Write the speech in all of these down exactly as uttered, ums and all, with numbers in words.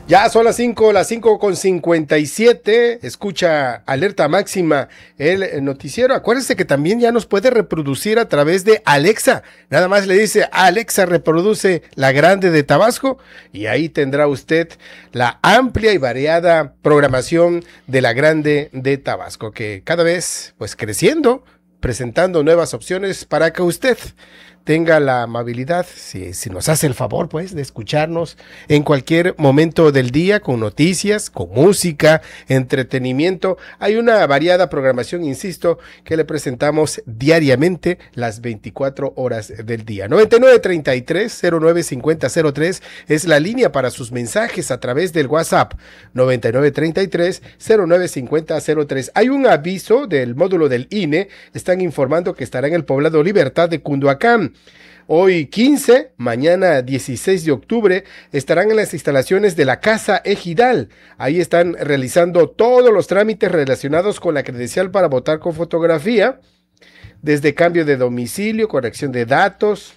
Ya son las cinco, las cinco con cincuenta y siete. Escucha Alerta Máxima, el noticiero. Acuérdese que también ya nos puede reproducir a través de Alexa. Nada más le dice Alexa, reproduce La Grande de Tabasco, y ahí tendrá usted la amplia y variada programación de La Grande de Tabasco, que cada vez pues creciendo, presentando nuevas opciones para que usted tenga la amabilidad, si, si nos hace el favor, pues, de escucharnos en cualquier momento del día, con noticias, con música, entretenimiento. Hay una variada programación, insisto, que le presentamos diariamente las veinticuatro horas del día. noventa y nueve treinta y tres cero nueve cincuenta cero tres es la línea para sus mensajes a través del WhatsApp. noventa y nueve treinta y tres cero nueve cincuenta cero tres. Hay un aviso del módulo del I N E, están informando que estará en el poblado Libertad de Cunduacán. Hoy quince, mañana dieciséis de octubre, estarán en las instalaciones de la Casa Ejidal. Ahí están realizando todos los trámites relacionados con la credencial para votar con fotografía, desde cambio de domicilio, corrección de datos,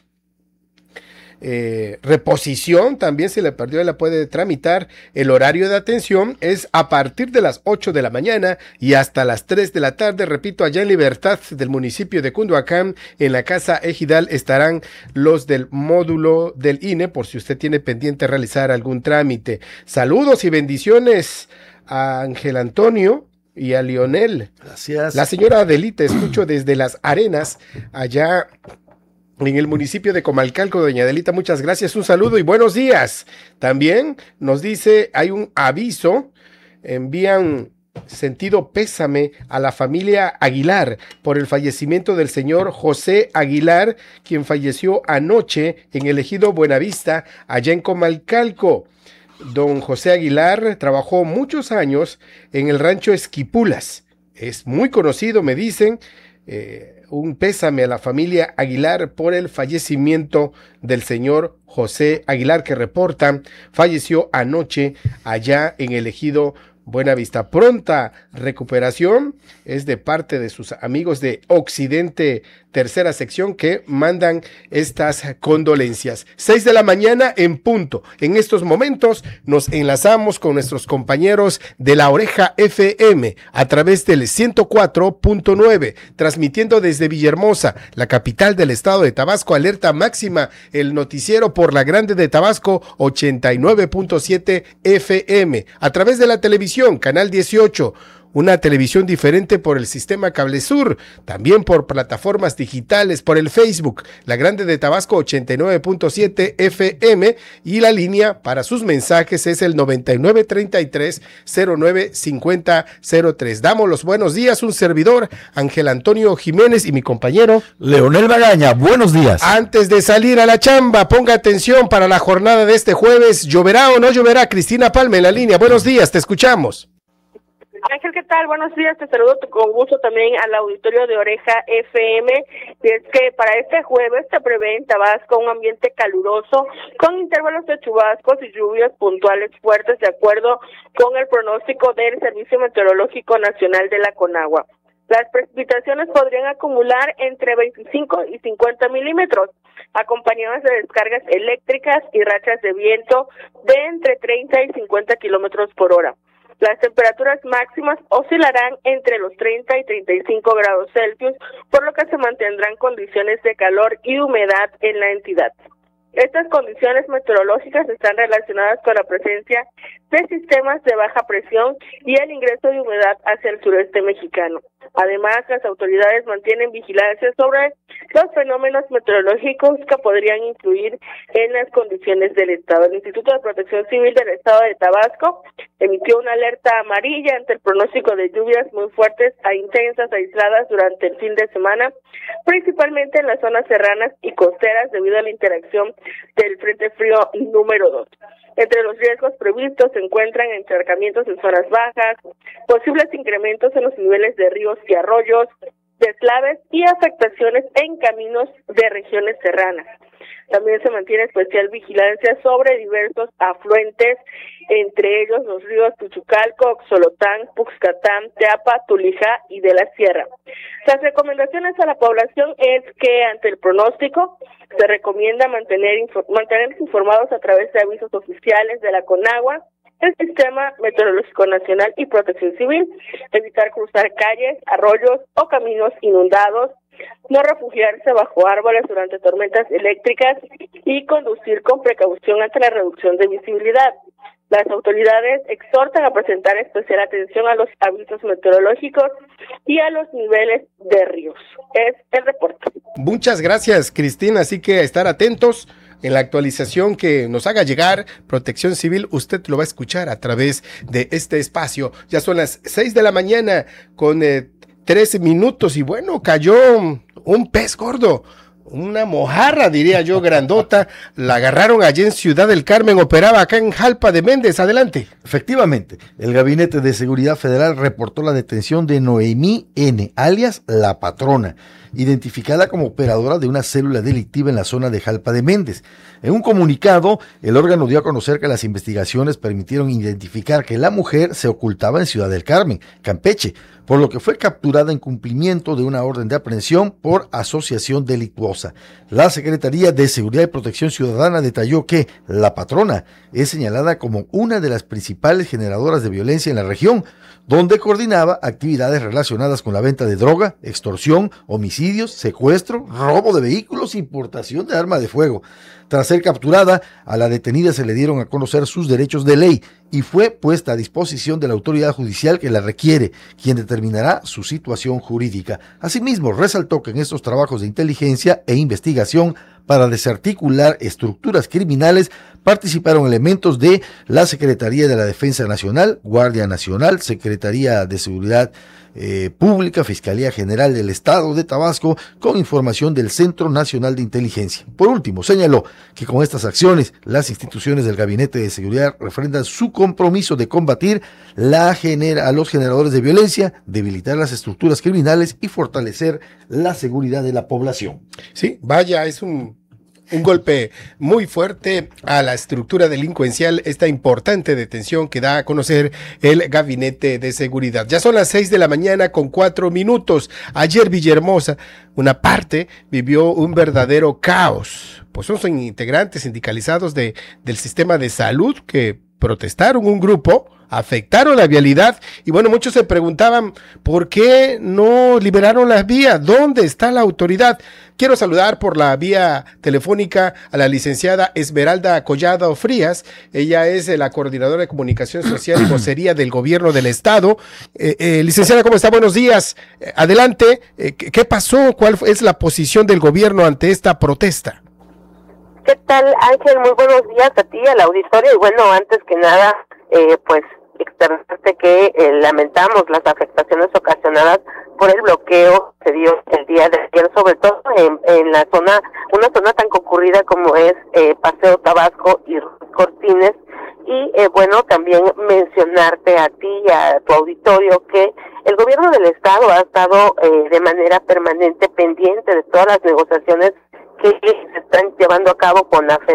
Eh, reposición, también se le perdió, la puede tramitar. El horario de atención es a partir de las ocho de la mañana y hasta las tres de la tarde. Repito, allá en Libertad del municipio de Cunduacán, en la Casa Ejidal, estarán los del módulo del I N E, por si usted tiene pendiente realizar algún trámite. Saludos y bendiciones a Ángel Antonio y a Lionel. Gracias. La señora Adelita, escucho desde Las Arenas, allá en el municipio de Comalcalco. Doña Adelita, muchas gracias, un saludo y buenos días. También nos dice, hay un aviso, envían sentido pésame a la familia Aguilar por el fallecimiento del señor José Aguilar, quien falleció anoche en el ejido Buenavista, allá en Comalcalco. Don José Aguilar trabajó muchos años en el rancho Esquipulas, es muy conocido, me dicen. eh, Un pésame a la familia Aguilar por el fallecimiento del señor José Aguilar, que reporta falleció anoche allá en el ejido Buenavista. Pronta recuperación es de parte de sus amigos de Occidente Tercera Sección, que mandan estas condolencias. Seis de la mañana en punto. En estos momentos nos enlazamos con nuestros compañeros de La Oreja F M a través del ciento cuatro punto nueve, transmitiendo desde Villahermosa, la capital del estado de Tabasco. Alerta Máxima, el noticiero por La Grande de Tabasco, ochenta y nueve punto siete F M, a través de la televisión, canal dieciocho, una televisión diferente por el sistema Cable Sur, también por plataformas digitales, por el Facebook, La Grande de Tabasco ochenta y nueve punto siete F M, y la línea para sus mensajes es el noventa y nueve treinta y tres cero nueve cincuenta cero tres. Damos los buenos días, un servidor, Ángel Antonio Jiménez, y mi compañero Leonel Magaña. Buenos días. Antes de salir a la chamba, ponga atención para la jornada de este jueves. ¿Lloverá o no lloverá? Cristina Palma en la línea. Buenos días, te escuchamos. Ángel, ¿qué tal? Buenos días, te saludo con gusto también al auditorio de Oreja F M. Y es que para este jueves se prevé en Tabasco un ambiente caluroso con intervalos de chubascos y lluvias puntuales fuertes, de acuerdo con el pronóstico del Servicio Meteorológico Nacional de la CONAGUA. Las precipitaciones podrían acumular entre veinticinco y cincuenta milímetros, acompañadas de descargas eléctricas y rachas de viento de entre treinta y cincuenta kilómetros por hora. Las temperaturas máximas oscilarán entre los treinta y treinta y cinco grados Celsius, por lo que se mantendrán condiciones de calor y humedad en la entidad. Estas condiciones meteorológicas están relacionadas con la presencia de sistemas de baja presión y el ingreso de humedad hacia el sureste mexicano. Además, las autoridades mantienen vigilancia sobre los fenómenos meteorológicos que podrían influir en las condiciones del estado. El Instituto de Protección Civil del estado de Tabasco emitió una alerta amarilla ante el pronóstico de lluvias muy fuertes a intensas aisladas durante el fin de semana, principalmente en las zonas serranas y costeras debido a la interacción del Frente Frío número dos. Entre los riesgos previstos se encuentran encharcamientos en zonas bajas, posibles incrementos en los niveles de ríos y arroyos, deslaves y afectaciones en caminos de regiones serranas. También se mantiene especial vigilancia sobre diversos afluentes, entre ellos los ríos Tuchucalco, Oxolotán, Puxcatán, Teapa, Tulijá y de la Sierra. Las recomendaciones a la población es que ante el pronóstico se recomienda mantener mantenerse informados a través de avisos oficiales de la CONAGUA, el Sistema Meteorológico Nacional y Protección Civil, evitar cruzar calles, arroyos o caminos inundados, no refugiarse bajo árboles durante tormentas eléctricas y conducir con precaución ante la reducción de visibilidad. Las autoridades exhortan a presentar especial atención a los avisos meteorológicos y a los niveles de ríos. Es el reporte. Muchas gracias, Cristina. Así que a estar atentos en la actualización que nos haga llegar Protección Civil. Usted lo va a escuchar a través de este espacio. Ya son las seis de la mañana con eh, trece minutos y bueno, cayó un pez gordo. Una mojarra, diría yo, grandota, la agarraron allí en Ciudad del Carmen, operaba acá en Jalpa de Méndez. Adelante. Efectivamente, el Gabinete de Seguridad Federal reportó la detención de Noemí N., alias La Patrona, identificada como operadora de una célula delictiva en la zona de Jalpa de Méndez. En un comunicado, el órgano dio a conocer que las investigaciones permitieron identificar que la mujer se ocultaba en Ciudad del Carmen, Campeche, por lo que fue capturada en cumplimiento de una orden de aprehensión por asociación delictuosa. La Secretaría de Seguridad y Protección Ciudadana detalló que La Patrona es señalada como una de las principales generadoras de violencia en la región, donde coordinaba actividades relacionadas con la venta de droga, extorsión, homicidios, secuestro, robo de vehículos, importación de arma de fuego. Tras ser capturada, a la detenida se le dieron a conocer sus derechos de ley y fue puesta a disposición de la autoridad judicial que la requiere, quien determinará su situación jurídica. Asimismo, resaltó que en estos trabajos de inteligencia e investigación para desarticular estructuras criminales participaron elementos de la Secretaría de la Defensa Nacional, Guardia Nacional, Secretaría de Seguridad eh, Pública, Fiscalía General del Estado de Tabasco, con información del Centro Nacional de Inteligencia. Por último, señaló que con estas acciones, las instituciones del Gabinete de Seguridad refrendan su compromiso de combatir la genera, a los generadores de violencia, debilitar las estructuras criminales y fortalecer la seguridad de la población. Sí, vaya, es un... Un golpe muy fuerte a la estructura delincuencial, esta importante detención que da a conocer el Gabinete de Seguridad. Ya son las seis de la mañana con cuatro minutos. Ayer Villahermosa, una parte, vivió un verdadero caos. Pues son, son integrantes sindicalizados de, del sistema de salud que protestaron un grupo, afectaron la vialidad y bueno, muchos se preguntaban ¿por qué no liberaron las vías? ¿Dónde está la autoridad? Quiero saludar por la vía telefónica a la licenciada Esmeralda Collado Frías. Ella es la coordinadora de comunicación social y vocería del gobierno del estado. Eh, eh, licenciada, ¿cómo está? Buenos días. Eh, adelante. Eh, ¿Qué pasó? ¿Cuál es la posición del gobierno ante esta protesta? ¿Qué tal, Ángel? Muy buenos días a ti, al auditorio. Y bueno, antes que nada, eh, pues externarte que eh, lamentamos las afectaciones ocasionadas por el bloqueo que se dio el día de ayer, sobre todo en, en la zona, una zona tan concurrida como es eh, Paseo Tabasco y Cortines. Y eh, bueno, también mencionarte a ti y a tu auditorio que el gobierno del estado ha estado eh, de manera permanente pendiente de todas las negociaciones que se están llevando a cabo con la